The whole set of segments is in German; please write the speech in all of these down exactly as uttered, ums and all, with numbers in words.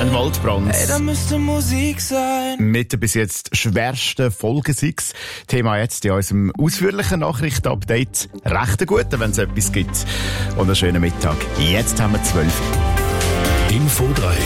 Ein Waldbrand. Ey, da müsste Musik sein. Mit der bis jetzt schwersten Folge sechs. Thema jetzt in unserem ausführlichen Nachrichtenupdate. Recht gut, wenn es etwas gibt. Und einen schönen Mittag. Jetzt haben wir zwölf. Info drei.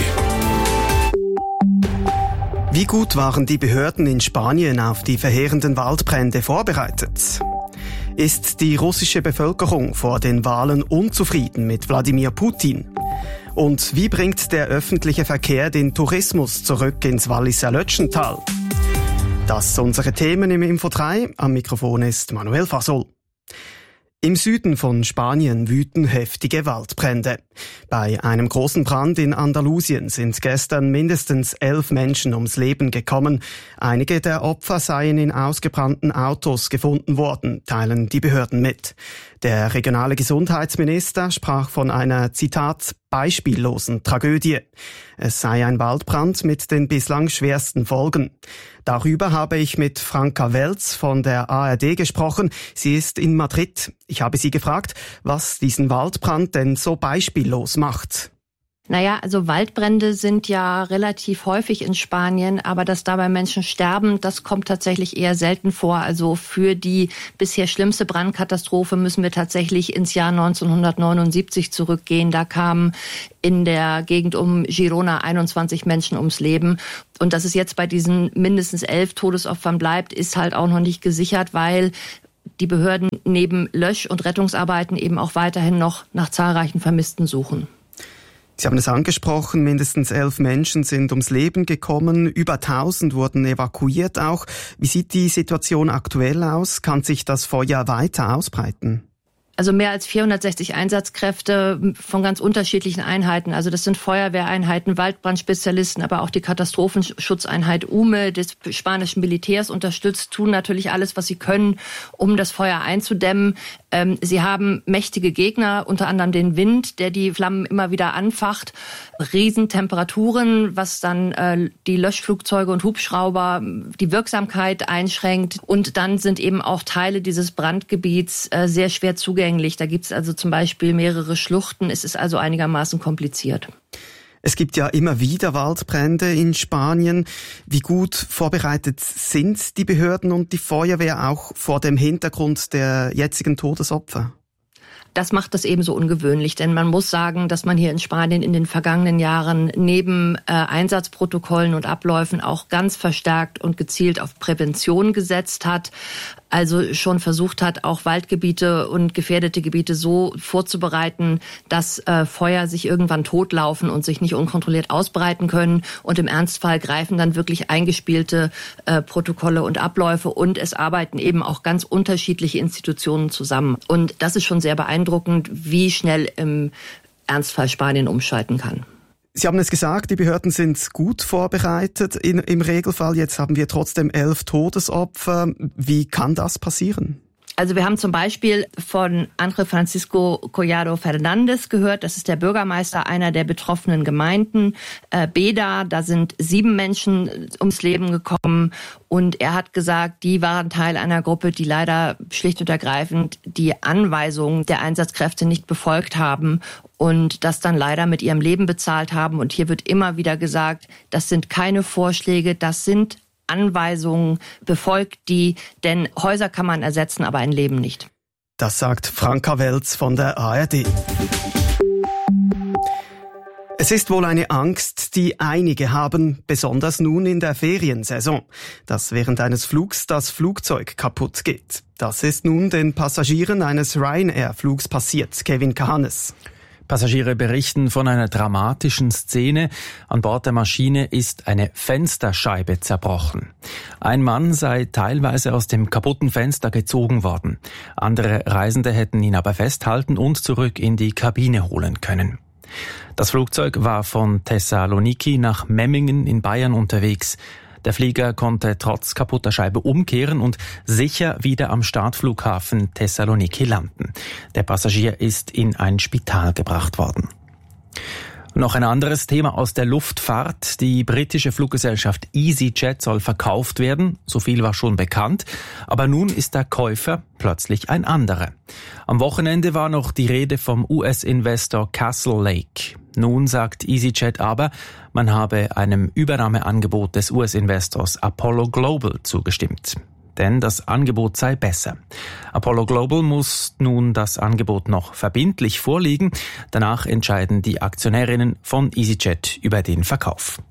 Wie gut waren die Behörden in Spanien auf die verheerenden Waldbrände vorbereitet? Ist die russische Bevölkerung vor den Wahlen unzufrieden mit Wladimir Putin? Und wie bringt der öffentliche Verkehr den Tourismus zurück ins Walliser Lötschental? Das sind unsere Themen im Info drei. Am Mikrofon ist Manuel Fasol. Im Süden von Spanien wüten heftige Waldbrände. Bei einem großen Brand in Andalusien sind gestern mindestens elf Menschen ums Leben gekommen. Einige der Opfer seien in ausgebrannten Autos gefunden worden, teilen die Behörden mit. Der regionale Gesundheitsminister sprach von einer, Zitat, beispiellosen Tragödie. Es sei ein Waldbrand mit den bislang schwersten Folgen. Darüber habe ich mit Franka Welz von der A R D gesprochen. Sie ist in Madrid. Ich habe sie gefragt, was diesen Waldbrand denn so beispiellos macht. Naja, also Waldbrände sind ja relativ häufig in Spanien, aber dass dabei Menschen sterben, das kommt tatsächlich eher selten vor. Also für die bisher schlimmste Brandkatastrophe müssen wir tatsächlich ins Jahr neunzehnhundertneunundsiebzig zurückgehen. Da kamen in der Gegend um Girona einundzwanzig Menschen ums Leben. Und dass es jetzt bei diesen mindestens elf Todesopfern bleibt, ist halt auch noch nicht gesichert, weil die Behörden neben Lösch- und Rettungsarbeiten eben auch weiterhin noch nach zahlreichen Vermissten suchen. Sie haben es angesprochen, mindestens elf Menschen sind ums Leben gekommen, über tausend wurden evakuiert auch. Wie sieht die Situation aktuell aus? Kann sich das Feuer weiter ausbreiten? Also mehr als vierhundertsechzig Einsatzkräfte von ganz unterschiedlichen Einheiten. Also das sind Feuerwehreinheiten, Waldbrandspezialisten, aber auch die Katastrophenschutzeinheit U M E des spanischen Militärs unterstützt, tun natürlich alles, was sie können, um das Feuer einzudämmen. Ähm, sie haben mächtige Gegner, unter anderem den Wind, der die Flammen immer wieder anfacht, Riesentemperaturen, was dann äh, die Löschflugzeuge und Hubschrauber die Wirksamkeit einschränkt. Und dann sind eben auch Teile dieses Brandgebiets äh, sehr schwer zugänglich. Da gibt es also zum Beispiel mehrere Schluchten. Es ist also einigermaßen kompliziert. Es gibt ja immer wieder Waldbrände in Spanien. Wie gut vorbereitet sind die Behörden und die Feuerwehr auch vor dem Hintergrund der jetzigen Todesopfer? Das macht das ebenso ungewöhnlich, denn man muss sagen, dass man hier in Spanien in den vergangenen Jahren neben äh, Einsatzprotokollen und Abläufen auch ganz verstärkt und gezielt auf Prävention gesetzt hat. Also schon versucht hat, auch Waldgebiete und gefährdete Gebiete so vorzubereiten, dass äh, Feuer sich irgendwann totlaufen und sich nicht unkontrolliert ausbreiten können. Und im Ernstfall greifen dann wirklich eingespielte äh, Protokolle und Abläufe. Und es arbeiten eben auch ganz unterschiedliche Institutionen zusammen. Und das ist schon sehr beeindruckend, wie schnell im Ernstfall Spanien umschalten kann. Sie haben es gesagt, die Behörden sind gut vorbereitet in, im Regelfall. Jetzt haben wir trotzdem elf Todesopfer. Wie kann das passieren? Also wir haben zum Beispiel von Ángel Francisco Collado Fernández gehört. Das ist der Bürgermeister einer der betroffenen Gemeinden. Äh, Beda, da sind sieben Menschen ums Leben gekommen. Und er hat gesagt, die waren Teil einer Gruppe, die leider schlicht und ergreifend die Anweisungen der Einsatzkräfte nicht befolgt haben und das dann leider mit ihrem Leben bezahlt haben. Und hier wird immer wieder gesagt, das sind keine Vorschläge, das sind Anweisungen, befolgt die, denn Häuser kann man ersetzen, aber ein Leben nicht. Das sagt Franka Welz von der A R D. Es ist wohl eine Angst, die einige haben, besonders nun in der Feriensaison, dass während eines Flugs das Flugzeug kaputt geht. Das ist nun den Passagieren eines Ryanair-Flugs passiert. Kevin Kahanes. Passagiere berichten von einer dramatischen Szene. An Bord der Maschine ist eine Fensterscheibe zerbrochen. Ein Mann sei teilweise aus dem kaputten Fenster gezogen worden. Andere Reisende hätten ihn aber festhalten und zurück in die Kabine holen können. Das Flugzeug war von Thessaloniki nach Memmingen in Bayern unterwegs. Der Flieger konnte trotz kaputter Scheibe umkehren und sicher wieder am Startflughafen Thessaloniki landen. Der Passagier ist in ein Spital gebracht worden. Noch ein anderes Thema aus der Luftfahrt. Die britische Fluggesellschaft EasyJet soll verkauft werden. So viel war schon bekannt. Aber nun ist der Käufer plötzlich ein anderer. Am Wochenende war noch die Rede vom U S-Investor Castle Lake. Nun sagt EasyJet aber, man habe einem Übernahmeangebot des U S-Investors Apollo Global zugestimmt. Denn das Angebot sei besser. Apollo Global muss nun das Angebot noch verbindlich vorlegen. Danach entscheiden die Aktionärinnen von EasyJet über den Verkauf.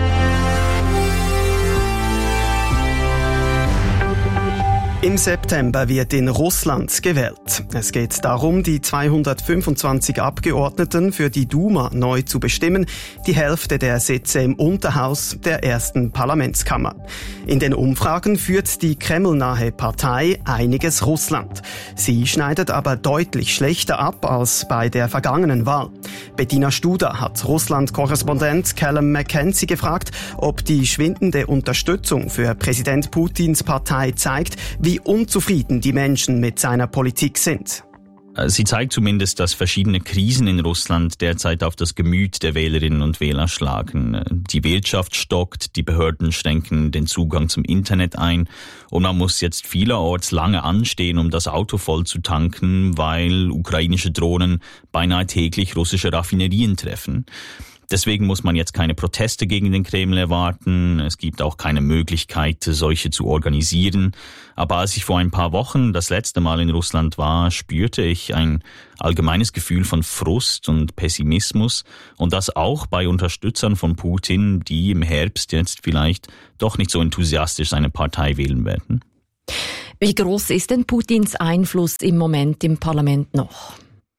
Im September wird in Russland gewählt. Es geht darum, die zweihundertfünfundzwanzig Abgeordneten für die Duma neu zu bestimmen, die Hälfte der Sitze im Unterhaus der ersten Parlamentskammer. In den Umfragen führt die kremlnahe Partei Einiges Russland. Sie schneidet aber deutlich schlechter ab als bei der vergangenen Wahl. Bettina Studer hat Russland-Korrespondent Callum McKenzie gefragt, ob die schwindende Unterstützung für Präsident Putins Partei zeigt, wie unzufrieden die Menschen mit seiner Politik sind. Sie zeigt zumindest, dass verschiedene Krisen in Russland derzeit auf das Gemüt der Wählerinnen und Wähler schlagen. Die Wirtschaft stockt, die Behörden schränken den Zugang zum Internet ein und man muss jetzt vielerorts lange anstehen, um das Auto voll zu tanken, weil ukrainische Drohnen beinahe täglich russische Raffinerien treffen. Deswegen muss man jetzt keine Proteste gegen den Kreml erwarten. Es gibt auch keine Möglichkeit, solche zu organisieren. Aber als ich vor ein paar Wochen das letzte Mal in Russland war, spürte ich ein allgemeines Gefühl von Frust und Pessimismus. Und das auch bei Unterstützern von Putin, die im Herbst jetzt vielleicht doch nicht so enthusiastisch seine Partei wählen werden. Wie groß ist denn Putins Einfluss im Moment im Parlament noch?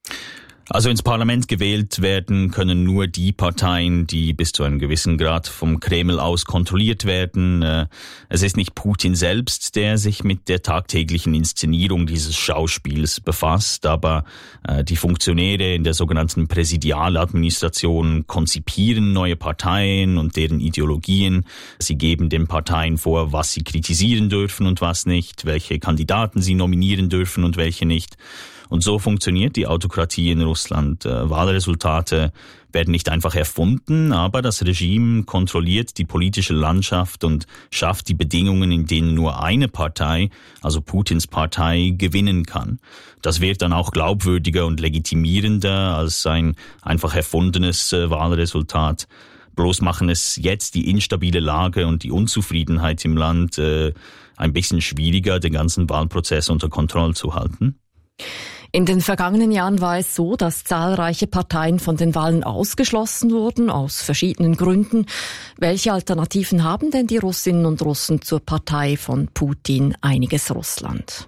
Also ins Parlament gewählt werden können nur die Parteien, die bis zu einem gewissen Grad vom Kreml aus kontrolliert werden. Es ist nicht Putin selbst, der sich mit der tagtäglichen Inszenierung dieses Schauspiels befasst, aber die Funktionäre in der sogenannten Präsidialadministration konzipieren neue Parteien und deren Ideologien. Sie geben den Parteien vor, was sie kritisieren dürfen und was nicht, welche Kandidaten sie nominieren dürfen und welche nicht. Und so funktioniert die Autokratie in Russland. Wahlresultate werden nicht einfach erfunden, aber das Regime kontrolliert die politische Landschaft und schafft die Bedingungen, in denen nur eine Partei, also Putins Partei, gewinnen kann. Das wird dann auch glaubwürdiger und legitimierender als ein einfach erfundenes Wahlresultat. Bloß machen es jetzt die instabile Lage und die Unzufriedenheit im Land äh, ein bisschen schwieriger, den ganzen Wahlprozess unter Kontrolle zu halten. In den vergangenen Jahren war es so, dass zahlreiche Parteien von den Wahlen ausgeschlossen wurden, aus verschiedenen Gründen. Welche Alternativen haben denn die Russinnen und Russen zur Partei von Putin Einiges Russland?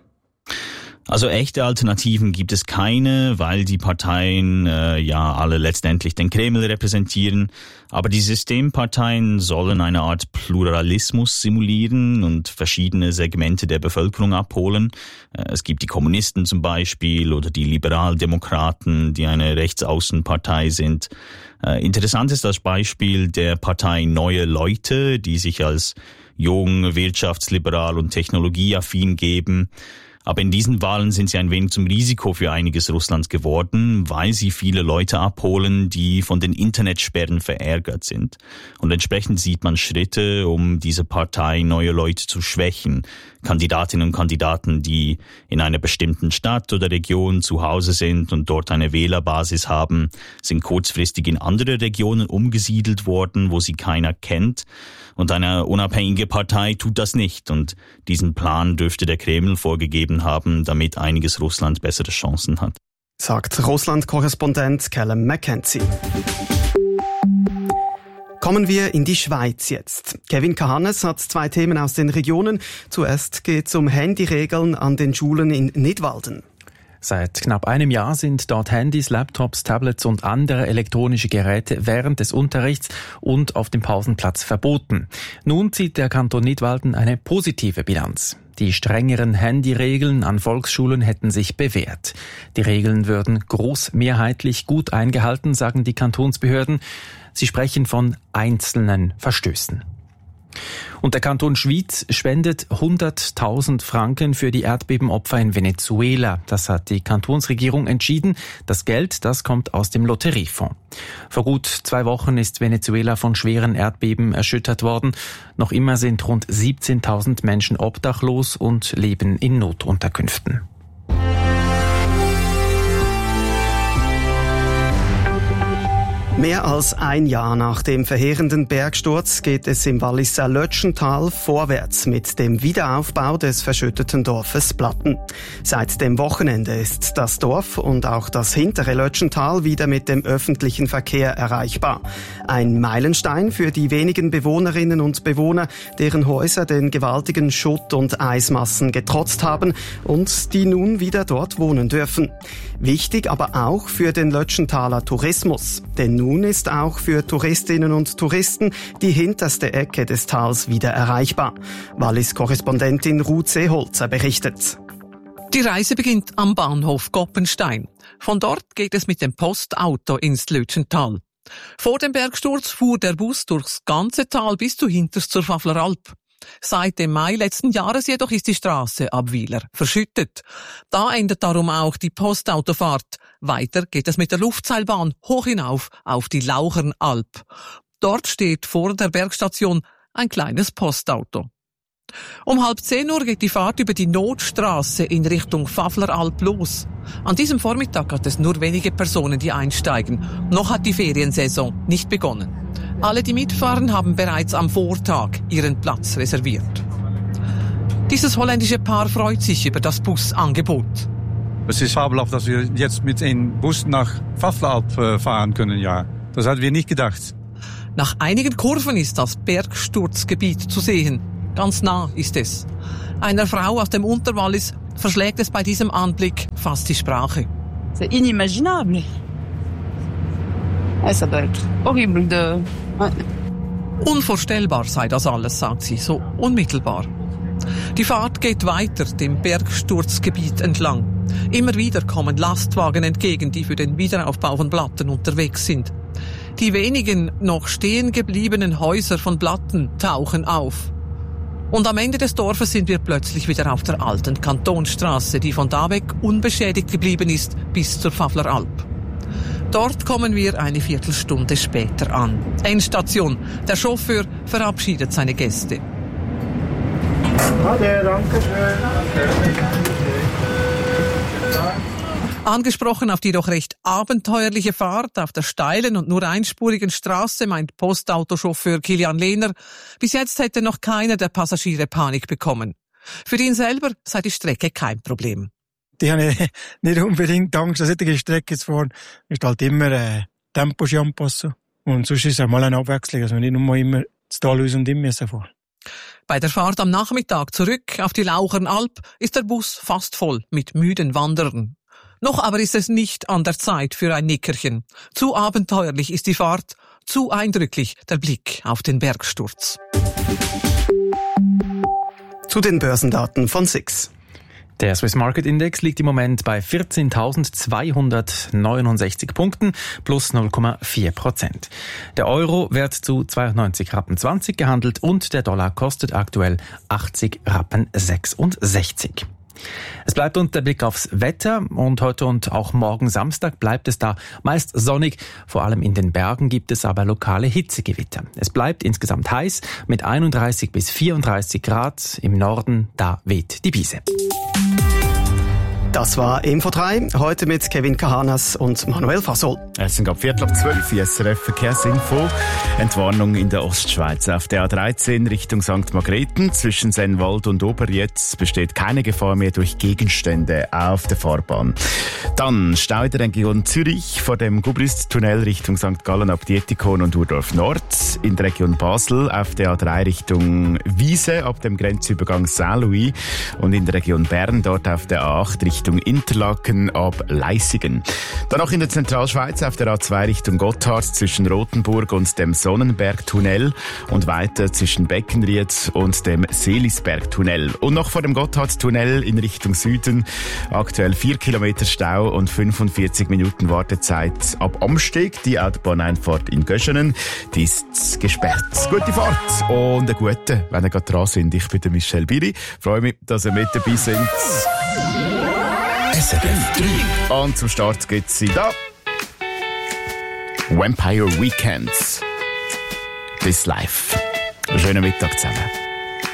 Also echte Alternativen gibt es keine, weil die Parteien äh, ja alle letztendlich den Kreml repräsentieren. Aber die Systemparteien sollen eine Art Pluralismus simulieren und verschiedene Segmente der Bevölkerung abholen. Äh, es gibt die Kommunisten zum Beispiel oder die Liberaldemokraten, die eine Rechtsaußenpartei sind. Äh, interessant ist das Beispiel der Partei Neue Leute, die sich als jung, wirtschaftsliberal und technologieaffin geben. Aber in diesen Wahlen sind sie ein wenig zum Risiko für einiges Russlands geworden, weil sie viele Leute abholen, die von den Internetsperren verärgert sind. Und entsprechend sieht man Schritte, um diese Partei Neue Leute zu schwächen. Kandidatinnen und Kandidaten, die in einer bestimmten Stadt oder Region zu Hause sind und dort eine Wählerbasis haben, sind kurzfristig in andere Regionen umgesiedelt worden, wo sie keiner kennt. Und eine unabhängige Partei tut das nicht. Und diesen Plan dürfte der Kreml vorgegeben haben, damit einiges Russland bessere Chancen hat. Sagt Russland-Korrespondent Callum McKenzie. Kommen wir in die Schweiz jetzt. Kevin Kahannes hat zwei Themen aus den Regionen. Zuerst geht es um Handyregeln an den Schulen in Nidwalden. Seit knapp einem Jahr sind dort Handys, Laptops, Tablets und andere elektronische Geräte während des Unterrichts und auf dem Pausenplatz verboten. Nun zieht der Kanton Nidwalden eine positive Bilanz. Die strengeren Handyregeln an Volksschulen hätten sich bewährt. Die Regeln würden großmehrheitlich gut eingehalten, sagen die Kantonsbehörden. Sie sprechen von einzelnen Verstößen. Und der Kanton Schwyz spendet hunderttausend Franken für die Erdbebenopfer in Venezuela. Das hat die Kantonsregierung entschieden. Das Geld, das kommt aus dem Lotteriefonds. Vor gut zwei Wochen ist Venezuela von schweren Erdbeben erschüttert worden. Noch immer sind rund siebzehntausend Menschen obdachlos und leben in Notunterkünften. Mehr als ein Jahr nach dem verheerenden Bergsturz geht es im Walliser Lötschental vorwärts mit dem Wiederaufbau des verschütteten Dorfes Blatten. Seit dem Wochenende ist das Dorf und auch das hintere Lötschental wieder mit dem öffentlichen Verkehr erreichbar. Ein Meilenstein für die wenigen Bewohnerinnen und Bewohner, deren Häuser den gewaltigen Schutt- und Eismassen getrotzt haben und die nun wieder dort wohnen dürfen. Wichtig aber auch für den Lötschentaler Tourismus, denn nun ist auch für Touristinnen und Touristen die hinterste Ecke des Tals wieder erreichbar. Wallis-Korrespondentin Ruth Seeholzer berichtet. Die Reise beginnt am Bahnhof Goppenstein. Von dort geht es mit dem Postauto ins Lötschental. Vor dem Bergsturz fuhr der Bus durchs ganze Tal bis zu hinterst zur Pfafleralp. Seit dem Mai letzten Jahres jedoch ist die Straße ab Wieler verschüttet. Da endet darum auch die Postautofahrt. Weiter geht es mit der Luftseilbahn hoch hinauf auf die Lauchernalp. Dort steht vor der Bergstation ein kleines Postauto. Um halb zehn Uhr geht die Fahrt über die Notstraße in Richtung Pfafleralp los. An diesem Vormittag hat es nur wenige Personen, die einsteigen. Noch hat die Feriensaison nicht begonnen. Alle, die mitfahren, haben bereits am Vortag ihren Platz reserviert. Dieses holländische Paar freut sich über das Busangebot. Es ist fabelhaft, dass wir jetzt mit einem Bus nach Pfafleralp fahren können, ja. Das hatten wir nicht gedacht. Nach einigen Kurven ist das Bergsturzgebiet zu sehen. Ganz nah ist es. Einer Frau aus dem Unterwallis verschlägt es bei diesem Anblick fast die Sprache. C'est inimaginable. Ça doit être horrible de... Unvorstellbar sei das alles, sagt sie, so unmittelbar. Die Fahrt geht weiter dem Bergsturzgebiet entlang. Immer wieder kommen Lastwagen entgegen, die für den Wiederaufbau von Blatten unterwegs sind. Die wenigen noch stehen gebliebenen Häuser von Blatten tauchen auf. Und am Ende des Dorfes sind wir plötzlich wieder auf der alten Kantonstraße, die von da weg unbeschädigt geblieben ist bis zur Pfafleralp. Dort kommen wir eine Viertelstunde später an. Endstation. Der Chauffeur verabschiedet seine Gäste. Ade, danke schön. Angesprochen auf die doch recht abenteuerliche Fahrt auf der steilen und nur einspurigen Straße meint Postautochauffeur Kilian Lehner, bis jetzt hätte noch keiner der Passagiere Panik bekommen. Für ihn selber sei die Strecke kein Problem. Die haben nicht unbedingt Angst, dass solche Strecke zu fahren. Es ist halt immer äh, Tempo anpassen. Und sonst ist es einmal eine Abwechslung, dass wir nicht nur immer zu Tal aus und im müssen fahren. Bei der Fahrt am Nachmittag zurück auf die Lauchernalp ist der Bus fast voll mit müden Wanderern. Noch aber ist es nicht an der Zeit für ein Nickerchen. Zu abenteuerlich ist die Fahrt, zu eindrücklich der Blick auf den Bergsturz. Zu den Börsendaten von S I X. Der Swiss Market Index liegt im Moment bei vierzehntausendzweihundertneunundsechzig Punkten plus null Komma vier Prozent. Der Euro wird zu zweiundneunzig Rappen zwanzig gehandelt und der Dollar kostet aktuell achtzig Rappen sechsundsechzig. Es bleibt unter der Blick aufs Wetter und heute und auch morgen Samstag bleibt es da meist sonnig. Vor allem in den Bergen gibt es aber lokale Hitzegewitter. Es bleibt insgesamt heiß mit einunddreißig bis vierunddreißig Grad. Im Norden, da weht die Brise. Das war Info drei, heute mit Kevin Kahanas und Manuel Fasol. Es sind ab Viertel ab zwölf, S R F Verkehrsinfo. Entwarnung in der Ostschweiz. Auf der A dreizehn Richtung Sankt Margrethen zwischen Sennwald und Oberjetz besteht keine Gefahr mehr durch Gegenstände auf der Fahrbahn. Dann Stau in der Region Zürich vor dem Gubrist-Tunnel Richtung Sankt Gallen ab Dietikon und Urdorf Nord. In der Region Basel auf der A drei Richtung Wiese ab dem Grenzübergang Saint-Louis. Und in der Region Bern dort auf der A acht Richtung Richtung Interlaken ab Leissigen. Dann noch in der Zentralschweiz auf der A zwei Richtung Gotthard zwischen Rothenburg und dem Sonnenbergtunnel und weiter zwischen Beckenried und dem Seelisbergtunnel. Und noch vor dem Gotthardtunnel in Richtung Süden aktuell vier Kilometer Stau und fünfundvierzig Minuten Wartezeit ab Amsteg. Die Autobahneinfahrt in Göschenen, die ist gesperrt. Gute Fahrt und eine gute, wenn ihr gerade dran sind. Ich bin der Michel Biri. Freue mich, dass ihr mit dabei sind. S R F drei. Und zum Start geht's sie da. Vampire Weekends. Bis live. Schönen Mittag zusammen.